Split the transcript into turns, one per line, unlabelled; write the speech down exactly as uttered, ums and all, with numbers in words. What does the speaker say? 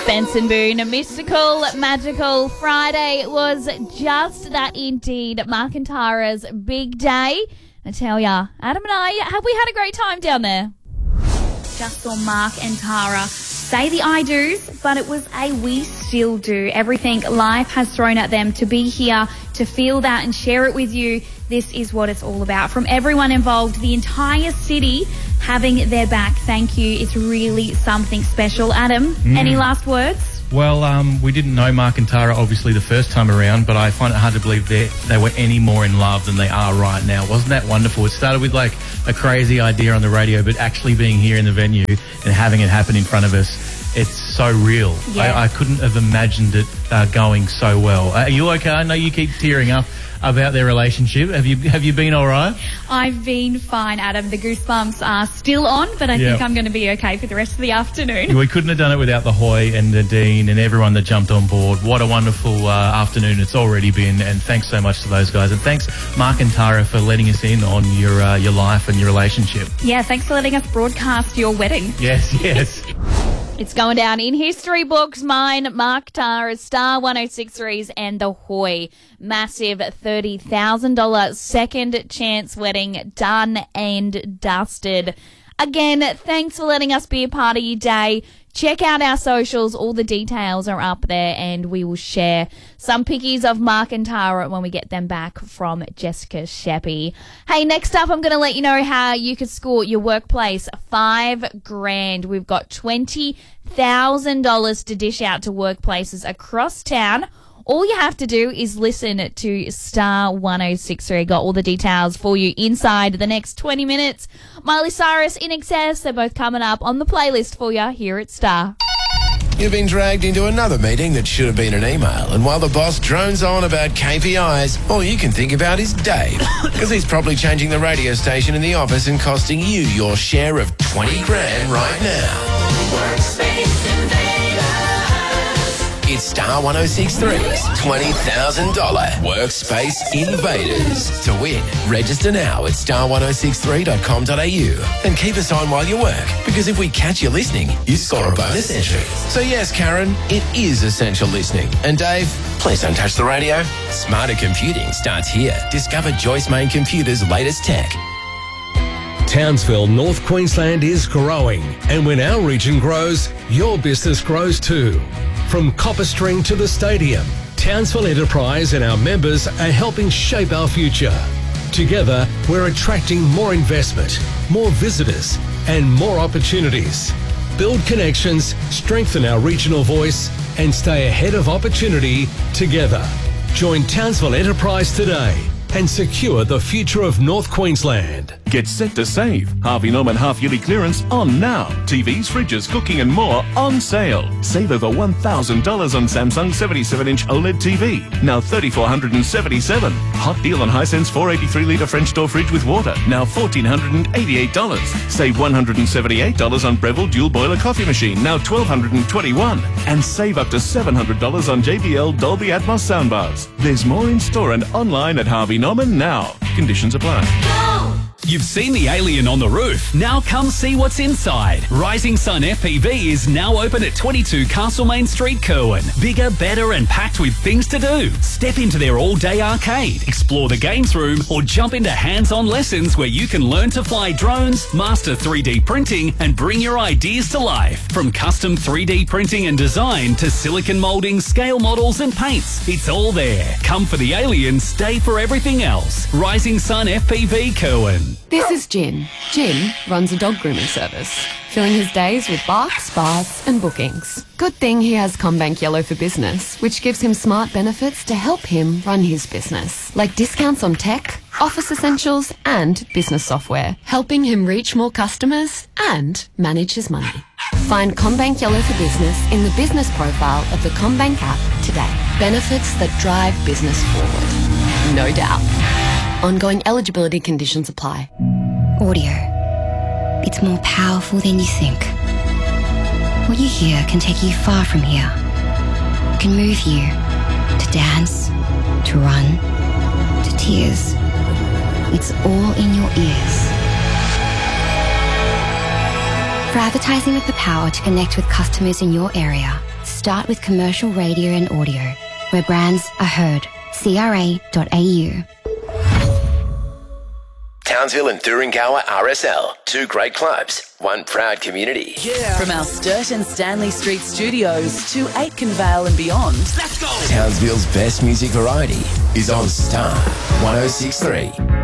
Benson Boone, a mystical, magical Friday was just that indeed. Mark and Tara's big day. I tell ya, Adam and I, have we had a great time down there?
Just saw Mark and Tara say the I do's, but it was a we still do. Everything life has thrown at them, to be here, to feel that and share it with you. This is what it's all about. From everyone involved, the entire city having their back. Thank you. It's really something special. Adam, mm. any last words?
Well, um, we didn't know Mark and Tara, obviously, the first time around, but I find it hard to believe they they were any more in love than they are right now. Wasn't that wonderful? It started with, like, a crazy idea on the radio, but actually being here in the venue and having it happen in front of us, it's so real.
Yeah.
I, I couldn't have imagined it uh, going so well. Uh, are you okay? I know you keep tearing up about their relationship. Have you have you been all right?
I've been fine, Adam. The goosebumps are still on, but I
Yep.
think I'm going to be okay for the rest of the afternoon.
We couldn't have done it without the Hoy and Nadine and everyone that jumped on board. What a wonderful uh, afternoon it's already been, and thanks so much to those guys. And thanks, Mark and Tara, for letting us in on your uh, your life and your relationship.
Yeah, thanks for letting us broadcast your wedding.
Yes, yes.
It's going down in history books. Mine, Mark, Tara's, Star one oh six threes and the Hoy. Massive thirty thousand dollars second chance wedding done and dusted. Again, thanks for letting us be a part of your day. Check out our socials. All the details are up there, and we will share some pickies of Mark and Tara when we get them back from Jessica Sheppy. Hey, next up, I'm going to let you know how you could score your workplace five grand. We've got twenty thousand dollars to dish out to workplaces across town. All you have to do is listen to Star one oh six three. Got all the details for you inside the next twenty minutes. Miley Cyrus, In Excess, they're both coming up on the playlist for you here at Star.
You've been dragged into another meeting that should have been an email, and while the boss drones on about K P Is, all you can think about is Dave, because he's probably changing the radio station in the office and costing you your share of twenty grand right now. Workspace Invaders. It's Star one oh six three's twenty thousand dollars Workspace Invaders. To win, register now at star one oh six three dot com dot a u and keep us on while you work, because if we catch you listening, you score a bonus entry. So yes, Karen, it is essential listening. And Dave, please don't touch the radio. Smarter computing starts here. Discover Joyce Main Computers' latest tech.
Townsville, North Queensland is growing, and when our region grows, your business grows too. From Copper String to the stadium, Townsville Enterprise and our members are helping shape our future. Together, we're attracting more investment, more visitors, and more opportunities. Build connections, strengthen our regional voice, and stay ahead of opportunity together. Join Townsville Enterprise today and secure the future of North Queensland.
Get set to save. Harvey Norman half-yearly clearance on now. T Vs, fridges, cooking and more on sale. Save over one thousand dollars on Samsung seventy-seven inch OLED T V. Now three thousand four hundred seventy-seven dollars. Hot deal on Hisense four eighty-three litre French door fridge with water. Now one thousand four hundred eighty-eight dollars. Save one hundred seventy-eight dollars on Breville dual boiler coffee machine. Now one thousand two hundred twenty-one dollars. And save up to seven hundred dollars on J B L Dolby Atmos soundbars. There's more in store and online at Harvey Norman now. Conditions apply.
You've seen the alien on the roof. Now come see what's inside. Rising Sun F P V is now open at twenty-two Castlemaine Street, Kerwin. Bigger, better and packed with things to do. Step into their all-day arcade, explore the games room or jump into hands-on lessons where you can learn to fly drones, master three D printing and bring your ideas to life. From custom three D printing and design to silicon molding, scale models and paints, it's all there. Come for the alien, stay for everything else. Rising Sun F P V, Kerwin.
This is Jim. Jim runs a dog grooming service, filling his days with barks, baths and bookings. Good thing he has CommBank Yellow for Business, which gives him smart benefits to help him run his business, like discounts on tech, office essentials and business software, helping him reach more customers and manage his money. Find CommBank Yellow for Business in the business profile of the CommBank app today. Benefits that drive business forward. No doubt. Ongoing eligibility conditions apply.
Audio. It's more powerful than you think. What you hear can take you far from here. It can move you to dance, to run, to tears. It's all in your ears. For advertising with the power to connect with customers in your area, start with commercial radio and audio, where brands are heard. C R A dot A U.
Townsville and Thuringowa R S L, two great clubs, one proud community.
Yeah. From our Sturt and Stanley Street studios to Aitken Vale and beyond.
Let's go! Townsville's best music variety is on Star one oh six point three.